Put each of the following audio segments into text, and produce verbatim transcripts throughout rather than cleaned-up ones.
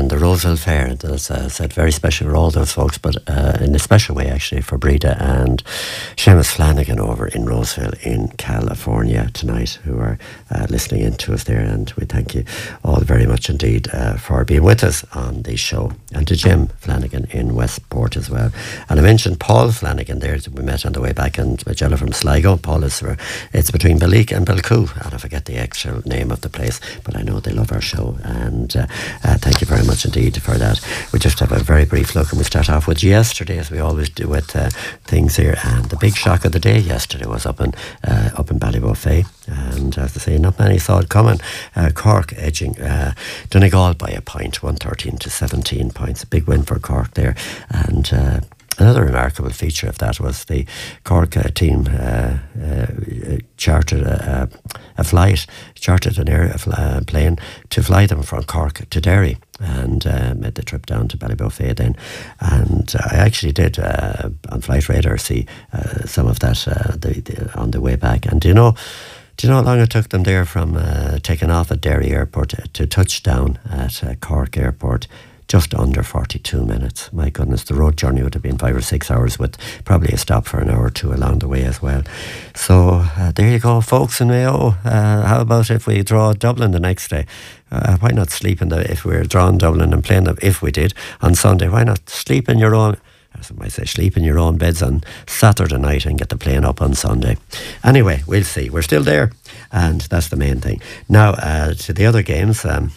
and the Roseville Fair. That's uh, said very special for all those folks, but uh, in a special way actually for Breda and Seamus Flanagan over in Roseville in California tonight, who are uh, listening in to us there, and we thank you all very much indeed uh, for being with us on the show, and to Jim Flanagan in Westport as well. And I mentioned Paul Flanagan there that we met on the way back, and Magella from Sligo. Paul is for, it's between Balleek and Belcoo, and I forget the actual name of the place, but I know they love our show, and uh, uh, thank you very much indeed for that. We just have a very brief look, and we start off with yesterday, as we always do with uh, things here, and the big shock of the day yesterday was up in uh, up in Ballybofey, and as I say, not many saw it coming. uh, Cork edging uh, Donegal by a point, one thirteen to seventeen points, a big win for Cork there. And uh, another remarkable feature of that was the Cork uh, team uh, uh, chartered a, a flight, chartered an air uh, plane to fly them from Cork to Derry, and uh, made the trip down to Ballybofey then. And uh, I actually did uh, on Flight Radar see uh, some of that uh, the, the, on the way back. And do you know, do you know how long it took them there from uh, taking off at Derry Airport to, to touchdown at uh, Cork Airport? Just under forty-two minutes. My goodness, the road journey would have been five or six hours with probably a stop for an hour or two along the way as well. So uh, there you go, folks in Mayo. Uh, how about if we draw Dublin the next day? Uh, why not sleep in the, if we're drawing Dublin and playing them, if we did, on Sunday, why not sleep in your own, as I might say, sleep in your own beds on Saturday night and get the plane up on Sunday. Anyway, we'll see. We're still there, and that's the main thing. Now, uh, to the other games, um,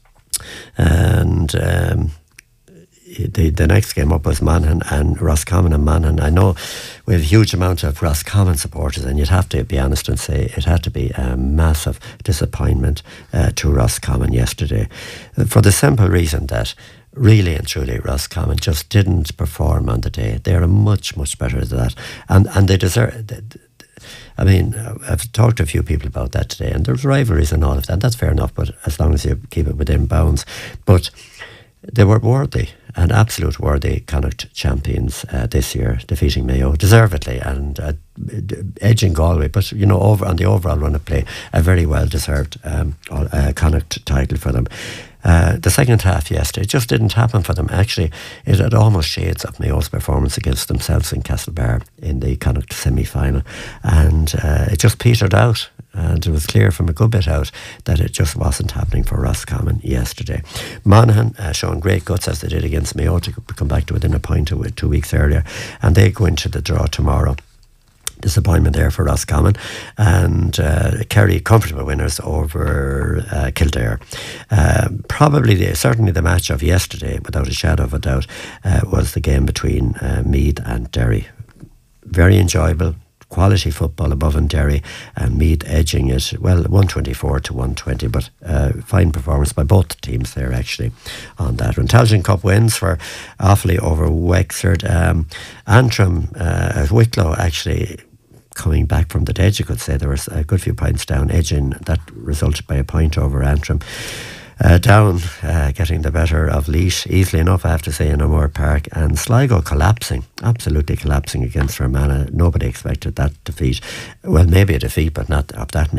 and um, the the next game up was Monaghan and Roscommon and Monaghan. I know we have a huge amount of Roscommon supporters, and you'd have to be honest and say it had to be a massive disappointment uh, to Roscommon yesterday, for the simple reason that really and truly Roscommon just didn't perform on the day. They're much, much better than that, and, and they deserve... They, I mean, I've talked to a few people about that today, and there's rivalries and all of that. That's fair enough, but as long as you keep it within bounds. But they were worthy, and absolute worthy Connacht champions uh, this year, defeating Mayo deservedly and uh, edging Galway. But you know, over on the overall run of play, a very well deserved um, uh, Connacht title for them. Uh, the second half yesterday, it just didn't happen for them. Actually, it had almost shades of Mayo's performance against themselves in Castlebar in the Connacht semi-final, and uh, it just petered out, and it was clear from a good bit out that it just wasn't happening for Roscommon yesterday. Monaghan uh, showing great guts as they did against Mayo to come back to within a point two, two weeks earlier, and they go into the draw tomorrow. Disappointment there for Roscommon, and uh, Kerry comfortable winners over uh, Kildare. Uh, probably, the, certainly the match of yesterday, without a shadow of a doubt, uh, was the game between uh, Meath and Derry. Very enjoyable, quality football above in Derry, and Meath edging it, well, one twenty-four to one twenty, but uh, fine performance by both teams there actually on that. Intelligent Cup wins for Offaly over Wexford. Um, Antrim, uh, Wicklow actually coming back from the dead, you could say. There was a good few points down, edging, that resulted by a point over Antrim. Uh, down, uh, getting the better of Laois, easily enough I have to say, in O'Moore Park, and Sligo collapsing, absolutely collapsing against Fermanagh. Nobody expected that defeat. Well, maybe a defeat, but not of that